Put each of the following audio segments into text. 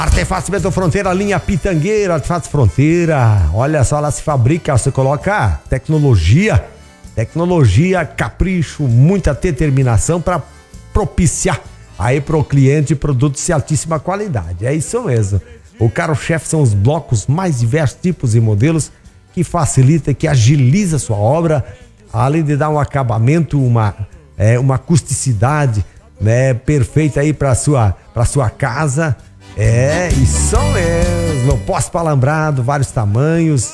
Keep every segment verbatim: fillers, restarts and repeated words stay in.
Artefatos Metal Fronteira, linha Pitangueira, Artefatos Fronteira. Olha só, lá se fabrica, você coloca tecnologia, tecnologia, capricho, muita determinação para propiciar aí pro cliente produtos de altíssima qualidade. É isso mesmo. O carro-chefe são os blocos mais diversos tipos e modelos que facilita, que agiliza a sua obra, além de dar um acabamento, uma, é, uma acusticidade, né, perfeita aí para sua, para sua casa. É, isso mesmo. Poste alambrado, vários tamanhos.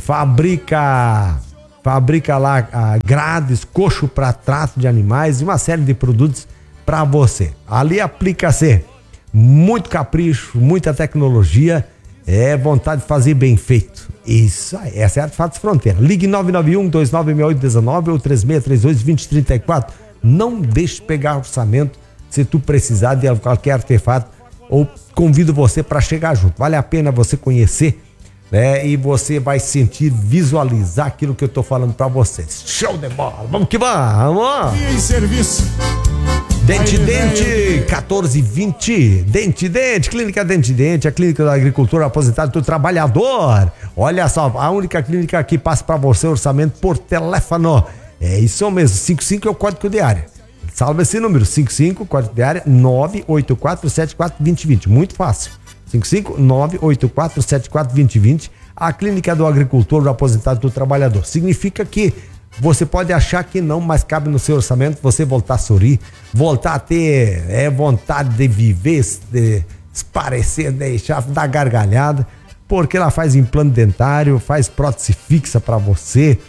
Fabrica, fabrica lá ah, grades, coxo para trato de animais e uma série de produtos para você. Ali aplica-se muito capricho, muita tecnologia, é vontade de fazer bem feito. Isso aí, essa é a Artefatos Fronteira. Ligue nove nove um, dois nove seis oito um nove ou três seis três dois, dois zero três quatro. Não deixe pegar orçamento se tu precisar de qualquer artefato, ou convido você para chegar junto. Vale a pena você conhecer, né? E você vai sentir, visualizar aquilo que eu tô falando para vocês. Show de bola! Vamos que vamos! E em serviço. Dente aí, Dente, aí. quatorze vinte. Dente Dente, Clínica Dente Dente, a clínica do agricultor aposentado do trabalhador. Olha só, a única clínica que passa para você orçamento por telefone. É isso mesmo, cinquenta e cinco é o código de área. Salve esse número, cinquenta e cinco, código de área nove oito quatro sete quatro dois zero dois zero. Muito fácil. cinquenta e cinco, nove oito quatro sete quatro dois zero dois zero. A clínica do agricultor, do aposentado do trabalhador. Significa que você pode achar que não, mas cabe no seu orçamento você voltar a sorrir, voltar a ter é, vontade de viver, de esparecer, deixar, dar gargalhada, porque ela faz implante dentário, faz prótese fixa para você,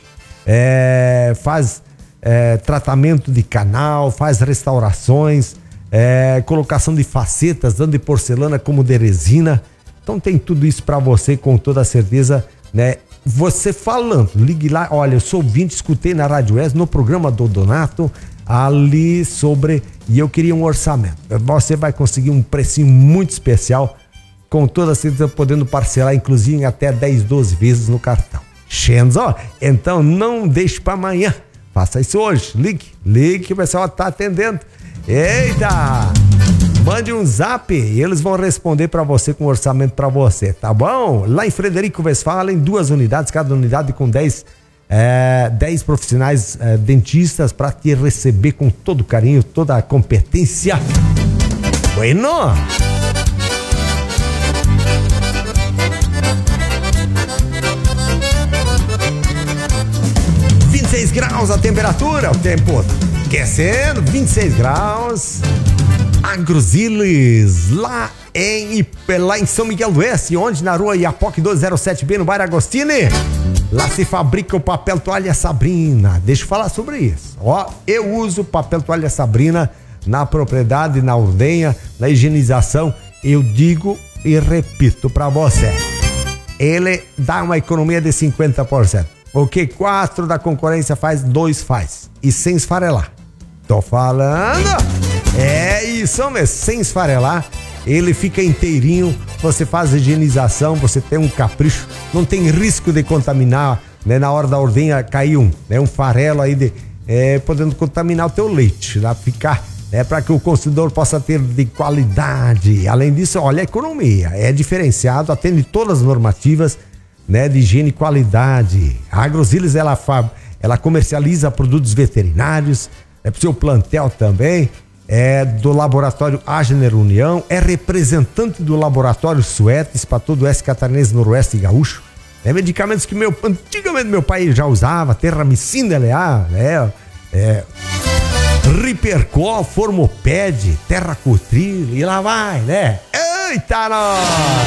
é, faz é, tratamento de canal, faz restaurações, é, colocação de facetas, tanto de porcelana como de resina. Então tem tudo isso para você com toda certeza, né? Você falando, ligue lá, olha, eu sou ouvinte, escutei na Rádio Oeste, no programa do Donato, ali sobre, e eu queria um orçamento. Você vai conseguir um precinho muito especial, com toda certeza podendo parcelar, inclusive em até dez, doze vezes no cartão. Xenzo, então não deixe para amanhã, faça isso hoje, ligue, ligue que o pessoal tá atendendo. Eita! Mande um zap e eles vão responder para você com orçamento para você, tá bom? Lá em Frederico Westphalen, duas unidades, cada unidade com dez, é, dez profissionais é, dentistas para te receber com todo carinho, toda a competência. Bueno! vinte e seis graus a temperatura, o tempo aquecendo, vinte e seis graus. Agroziles, lá em, lá em São Miguel do Oeste, onde na rua Iapoc duzentos e sete B, no bairro Agostini, lá se fabrica o papel toalha Sabrina. Deixa eu falar sobre isso. Ó, eu uso papel toalha Sabrina na propriedade, na ordenha, na higienização. Eu digo e repito pra você, ele dá uma economia de cinquenta por cento. O que quatro da concorrência faz, dois faz. E sem esfarelar. Tô falando... É isso mesmo, sem esfarelar, ele fica inteirinho, você faz a higienização, você tem um capricho, não tem risco de contaminar, né? Na hora da ordenha cair um, né? Um farelo aí, de, é, podendo contaminar o teu leite, lá ficar, né? Para que o consumidor possa ter de qualidade. Além disso, olha a economia, é diferenciado, atende todas as normativas, né? De higiene e qualidade. A Agroziles, ela, ela comercializa produtos veterinários, é pro seu plantel também. É do laboratório Agener União, é representante do laboratório Suetes para todo o oeste catarinense, noroeste e gaúcho. É medicamentos que meu, antigamente meu pai já usava, Terramicina L A, né? É, Ripercol, Formoped, Terracutril, e lá vai, né? Eita, nós!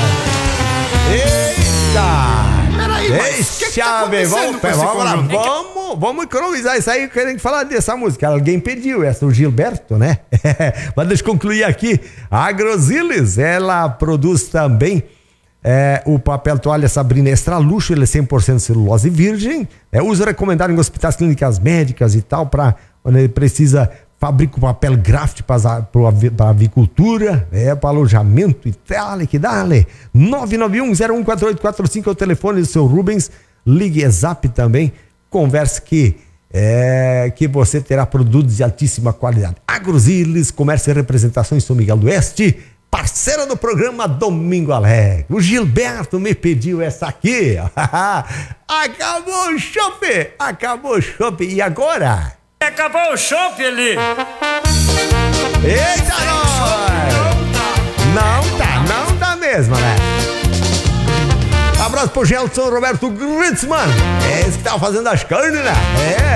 Eita! Deixa que tá ver, vamos, vamos lá, vamos, vamos economizar isso aí, querendo falar dessa música. Alguém pediu essa, o Gilberto, né? Mas deixa eu concluir aqui. A Agroziles, ela produz também é, o papel toalha Sabrina Extra Luxo, ele é cem por cento celulose virgem, é uso recomendado em hospitais, clínicas médicas e tal, para quando ele precisa, fabrica o papel graft para a avicultura, é, para alojamento e tal, que dá-lhe. nove nove um zero um quatro oito quatro cinco é o telefone do seu Rubens, ligue zap também, converse que, é, que você terá produtos de altíssima qualidade. Agroziles, comércio e representação em São Miguel do Oeste, parceira do programa Domingo Alegre. O Gilberto me pediu essa aqui. Acabou o chopp, acabou o chopp. E agora? Acabou o chopp ali. Eita, nós! Não tá, não tá mesmo, né? Abraço pro Gelson Roberto Gritzmann. É esse que tá fazendo as carnes, né? É.